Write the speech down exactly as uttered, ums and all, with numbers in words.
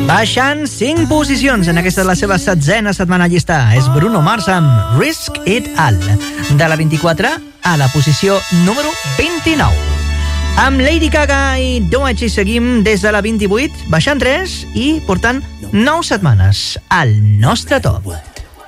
Baixant cinc posicions en aquesta la seva setzena setmana llista. És Bruno Mars amb Risk It All. De la vint-i-quatre a la posició número vint-i-nou. Amb Lady Gaga i Doja seguim des de la vint-i-vuit, baixant tres i portant nou setmanes al nostre top.